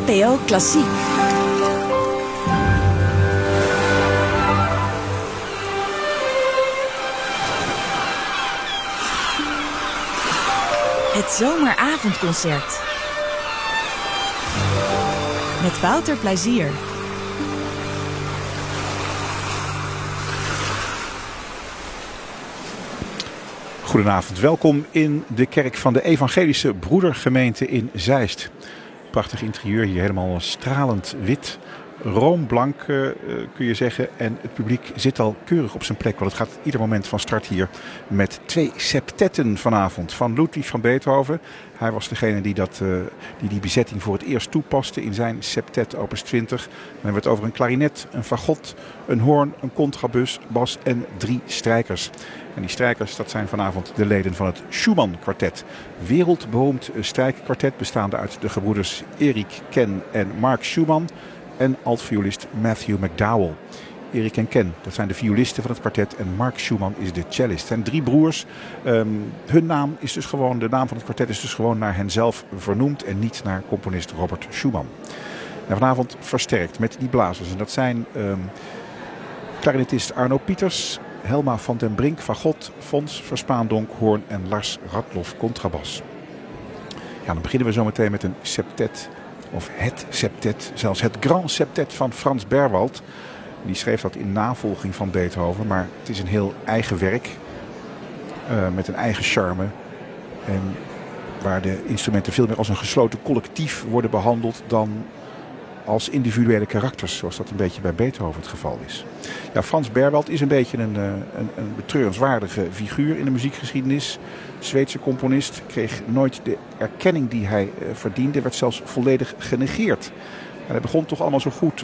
NPO Klassiek. Het zomeravondconcert. Met Wouter Plezier. Goedenavond, welkom in de kerk van de Evangelische Broedergemeente in Zeist. Prachtig interieur hier, helemaal stralend wit, roomblank kun je zeggen. En het publiek zit al keurig op zijn plek, want het gaat ieder moment van start hier met 2 septetten vanavond. Van Ludwig van Beethoven. Hij was degene die die bezetting voor het eerst toepaste in zijn septet opus 20. Dan hebben we het over een klarinet, een fagot, een hoorn, een contrabas en 3 strijkers. En die strijkers, dat zijn vanavond de leden van het Schumann-kwartet. Wereldberoemd strijkkwartet bestaande uit de gebroeders Erik Ken en Mark Schumann en altviolist Matthew McDowell. Erik en Ken, dat zijn de violisten van het kwartet en Mark Schumann is de cellist. Het zijn 3 broers. Hun naam is dus gewoon, de naam van het kwartet is dus gewoon naar henzelf vernoemd en niet naar componist Robert Schumann. En vanavond versterkt met die blazers. En dat zijn klarinetist Arno Pieters, Helma van den Brink, fagot, Fons Verspaandonk, hoorn en Lars Radloff, contrabas. Ja, dan beginnen we zo meteen met een septet, of het septet, zelfs het Grand Septet van Frans Berwald. Die schreef dat in navolging van Beethoven, maar het is een heel eigen werk, met een eigen charme. En waar de instrumenten veel meer als een gesloten collectief worden behandeld dan als individuele karakters, zoals dat een beetje bij Beethoven het geval is. Ja, Frans Berwald is een beetje een betreurenswaardige figuur in de muziekgeschiedenis. Zweedse componist, kreeg nooit de erkenning die hij verdiende, werd zelfs volledig genegeerd. En hij begon toch allemaal zo goed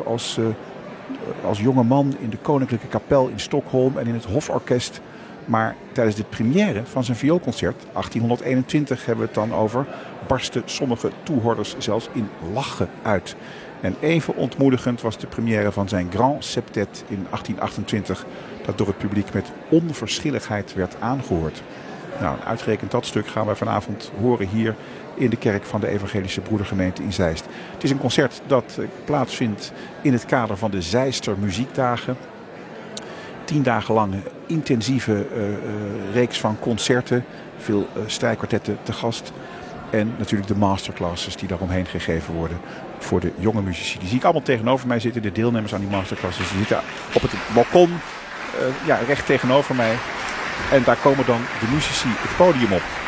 als jonge man in de Koninklijke Kapel in Stockholm en in het Hoforkest. Maar tijdens de première van zijn vioolconcert, 1821 hebben we het dan over, barsten sommige toehoorders zelfs in lachen uit. En even ontmoedigend was de première van zijn Grand Septet in 1828, dat door het publiek met onverschilligheid werd aangehoord. Nou, uitgerekend dat stuk gaan wij vanavond horen hier in de kerk van de Evangelische Broedergemeente in Zeist. Het is een concert dat plaatsvindt in het kader van de Zeister Muziekdagen. 10 dagen lang intensieve reeks van concerten, veel strijkkwartetten te gast. En natuurlijk de masterclasses die daaromheen gegeven worden voor de jonge muzici. Die zie ik allemaal tegenover mij zitten, de deelnemers aan die masterclasses. Die zitten op het balkon, recht tegenover mij. En daar komen dan de muzici het podium op.